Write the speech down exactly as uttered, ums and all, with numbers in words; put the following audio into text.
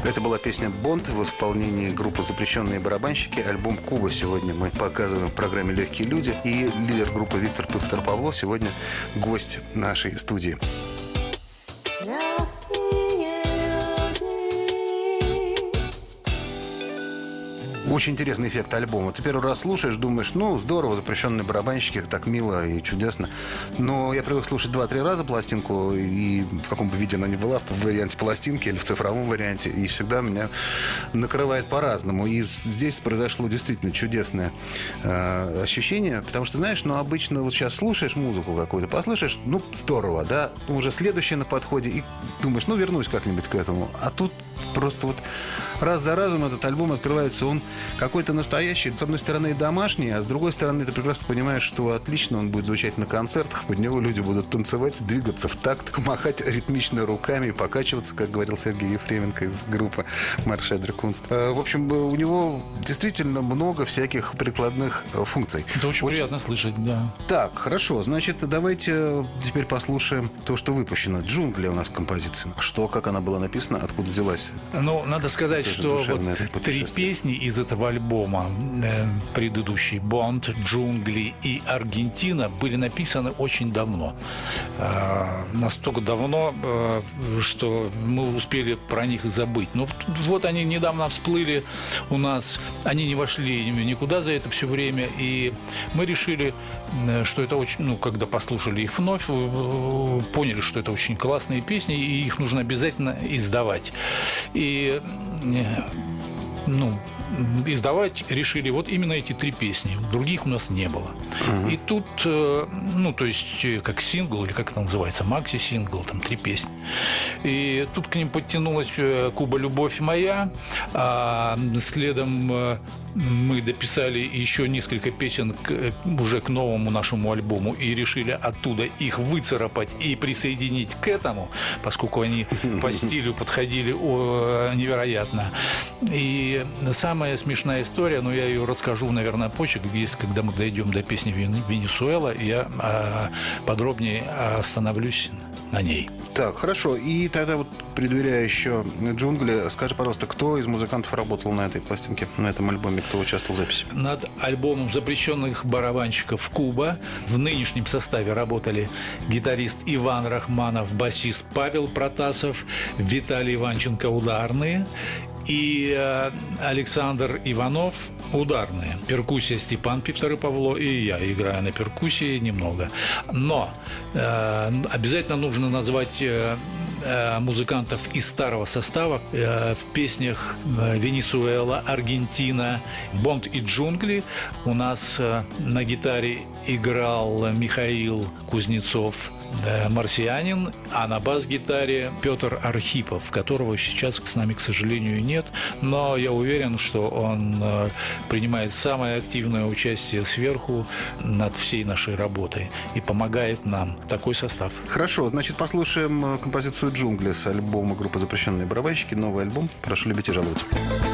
Это была песня «Бонд» в исполнении группы «Запрещенные барабанщики». Альбом «Куба» сегодня мы показываем в программе «Легкие люди». И лидер группы Виктор Пывтор-Павло сегодня гость нашей студии. Очень интересный эффект альбома. Ты первый раз слушаешь, думаешь, ну, здорово, запрещенные барабанщики, так мило и чудесно. Но я привык слушать два-три раза пластинку, и в каком бы виде она ни была, в варианте пластинки или в цифровом варианте, и всегда меня накрывает по-разному. И здесь произошло действительно чудесное э, ощущение, потому что, знаешь, ну, обычно вот сейчас слушаешь музыку какую-то, послушаешь, ну, здорово, да, уже следующее на подходе, и думаешь, ну, вернусь как-нибудь к этому. А тут просто вот раз за разом этот альбом открывается, он какой-то настоящий, с одной стороны, домашний, а с другой стороны, ты прекрасно понимаешь, что отлично он будет звучать на концертах, под него люди будут танцевать, двигаться в такт, махать ритмично руками, покачиваться, как говорил Сергей Ефременко из группы Марша дер Кунст. В общем, у него действительно много всяких прикладных функций. Это очень вот. Приятно слышать, да. Так, хорошо, значит, давайте теперь послушаем то, что выпущено. «Джунгли» у нас композиция. Что, как она была написана, откуда взялась? Ну, надо сказать, что вот три песни из этого альбома, э, предыдущий «Бонд», «Джунгли» и «Аргентина», были написаны очень давно. Э, настолько давно, э, что мы успели про них и забыть. Но вот они недавно всплыли у нас, они не вошли никуда за это все время, и мы решили, что это очень, ну, когда послушали их вновь, поняли, что это очень классные песни, и их нужно обязательно издавать. И, ну, издавать решили вот именно эти три песни. Других у нас не было. Uh-huh. И тут, ну, то есть, как сингл, или как это называется, макси-сингл, там три песни. И тут к ним подтянулась «Куба, любовь моя», а следом мы дописали еще несколько песен к, уже к новому нашему альбому и решили оттуда их выцарапать и присоединить к этому, поскольку они по стилю подходили о, невероятно. И самая смешная история, но я ее расскажу, наверное, позже, когда мы дойдем до песни «Венесуэла», я а, подробнее остановлюсь на ней. Так, хорошо. И тогда вот, предваряя еще «Джунгли», скажи, пожалуйста, кто из музыкантов работал на этой пластинке, на этом альбоме, кто участвовал в записи? Над альбомом «Запрещенных барабанщиков «Куба» в нынешнем составе работали гитарист Иван Рахманов, басист Павел Протасов, Виталий Иванченко ударные и Александр Иванов ударные. Перкуссия Степан Пивтор-Павло, и я играю на перкуссии немного. Но э, обязательно нужно назвать э, музыкантов из старого состава. Э, в песнях «Венесуэла», «Аргентина», «Бонд» и «Джунгли» у нас э, на гитаре играл Михаил Кузнецов, да, марсианин, а на бас-гитаре Петр Архипов, которого сейчас с нами, к сожалению, нет, но я уверен, что он принимает самое активное участие сверху над всей нашей работой и помогает нам. Такой состав. Хорошо, значит, послушаем композицию «Джунгли» с альбома группы «Запрещенные барабанщики». Новый альбом. Прошу любить и жаловать.